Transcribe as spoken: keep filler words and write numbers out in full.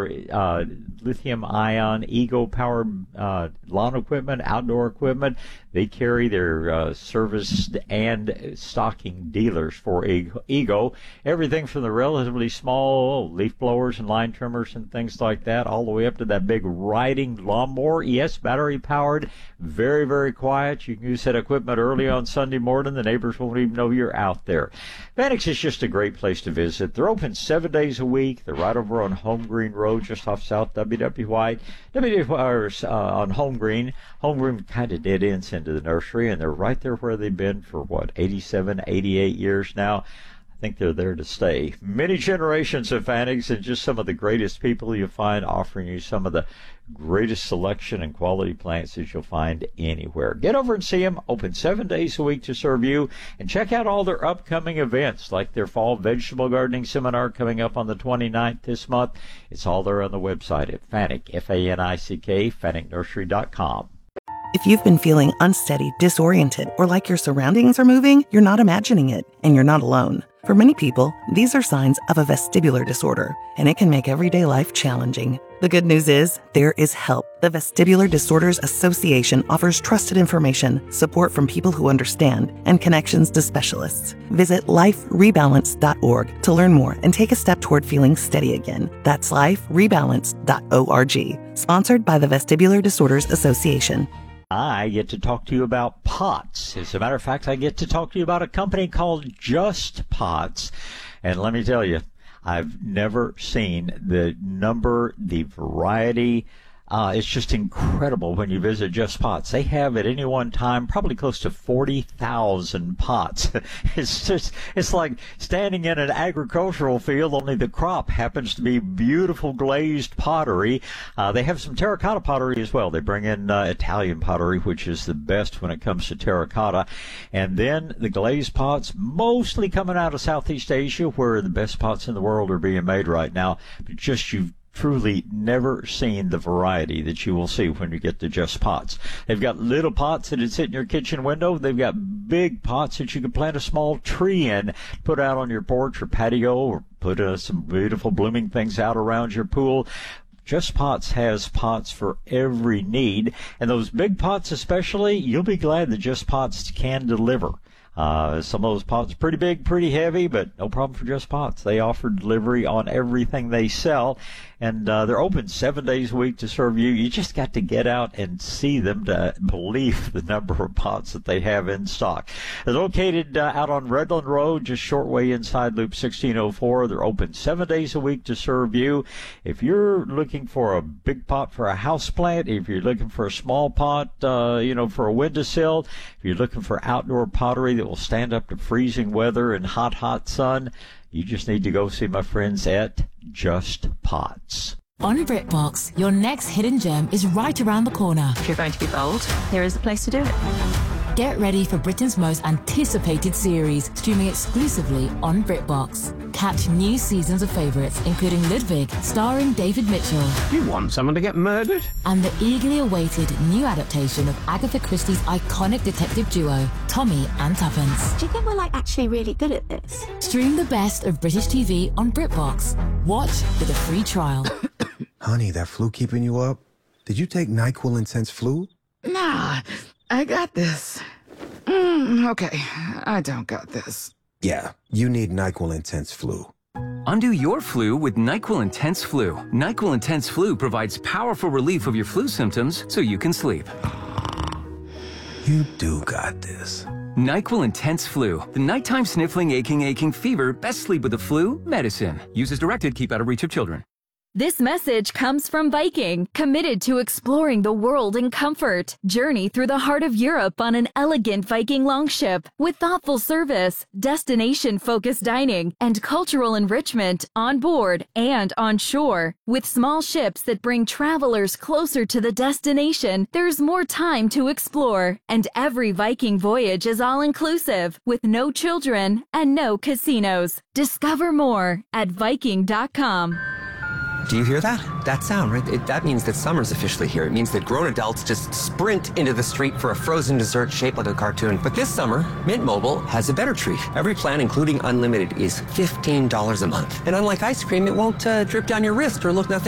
uh, lithium-ion, Ego-powered uh, lawn equipment, outdoor equipment. They carry their uh, service and stocking dealers for Ego. Everything from the relatively small leaf blowers and line trimmers and things like that, all the way up to that big riding lawnmower. Yes, battery-powered, very, very quiet. You can use that equipment early on Sunday morning. The neighbors won't even know you're out there. Fanick's is just a great place to visit. They're open seven days a week. They're right over on Home Green Road, just off South W W Y. W W Y uh, on Home Green. Home Green kind of dead ends into the nursery, and they're right there where they've been for, what, eighty-seven, eighty-eight years now. I think they're there to stay. Many generations of Fanick's and just some of the greatest people you'll find offering you some of the greatest selection and quality plants that you'll find anywhere. Get over and see them. Open seven days a week to serve you. And check out all their upcoming events, like their fall vegetable gardening seminar coming up on the twenty-ninth this month. It's all there on the website at Fanick, F A N I C K, Fanick Nursery dot com. If you've been feeling unsteady, disoriented, or like your surroundings are moving, you're not imagining it, and you're not alone. For many people, these are signs of a vestibular disorder, and it can make everyday life challenging. The good news is, there is help. The Vestibular Disorders Association offers trusted information, support from people who understand, and connections to specialists. Visit life rebalance dot org to learn more and take a step toward feeling steady again. That's life rebalance dot org. Sponsored by the Vestibular Disorders Association. I get to talk to you about pots. As a matter of fact, I get to talk to you about a company called Just Pots. And let me tell you, I've never seen the number, the variety. Uh, it's just incredible when you visit Just Pots. They have at any one time probably close to forty thousand pots. It's just, it's like standing in an agricultural field, only the crop happens to be beautiful glazed pottery. Uh, they have some terracotta pottery as well. They bring in uh, Italian pottery, which is the best when it comes to terracotta. And then the glazed pots, mostly coming out of Southeast Asia, where the best pots in the world are being made right now. But just you've truly never seen the variety that you will see when you get to Just Pots. They've got little pots that sit in your kitchen window. They've got big pots that you can plant a small tree in, put out on your porch or patio, or put uh, some beautiful blooming things out around your pool. Just Pots has pots for every need, and those big pots especially, you'll be glad that Just Pots can deliver. Uh, some of those pots are pretty big, pretty heavy, but no problem for Just Pots. They offer delivery on everything they sell, and uh, they're open seven days a week to serve you. You just got to get out and see them to believe the number of pots that they have in stock. They're located uh, out on Redland Road, just short way inside Loop sixteen oh four. They're open seven days a week to serve you. If you're looking for a big pot for a house plant, if you're looking for a small pot, uh, you know, for a windowsill, if you're looking for outdoor pottery that will stand up to freezing weather and hot, hot sun, you just need to go see my friends at Just Pots. On BritBox, your next hidden gem is right around the corner. If you're going to be bold, here is the place to do it. Get ready for Britain's most anticipated series, streaming exclusively on BritBox. Catch new seasons of favourites, including Ludwig, starring David Mitchell. You want someone to get murdered? And the eagerly awaited new adaptation of Agatha Christie's iconic detective duo, Tommy and Tuppence. Do you think we're like actually really good at this? Stream the best of British T V on BritBox. Watch with a free trial. Honey, that flu keeping you up? Did you take NyQuil Intense Flu? Nah, I got this. Mm, okay, I don't got this. Yeah, you need NyQuil Intense Flu. Undo your flu with NyQuil Intense Flu. NyQuil Intense Flu provides powerful relief of your flu symptoms so you can sleep. You do got this. NyQuil Intense Flu. The nighttime sniffling, aching, aching fever. Best sleep with the flu medicine. Use as directed. Keep out of reach of children. This message comes from Viking, committed to exploring the world in comfort. Journey through the heart of Europe on an elegant Viking longship with thoughtful service, destination-focused dining, and cultural enrichment on board and on shore. With small ships that bring travelers closer to the destination, there's more time to explore. And every Viking voyage is all-inclusive, with no children and no casinos. Discover more at Viking dot com. Do you hear that? That sound, right? It, that means that summer's officially here. It means that grown adults just sprint into the street for a frozen dessert shaped like a cartoon. But this summer, Mint Mobile has a better treat. Every plan, including unlimited, is fifteen dollars a month. And unlike ice cream, it won't uh, drip down your wrist or look nothing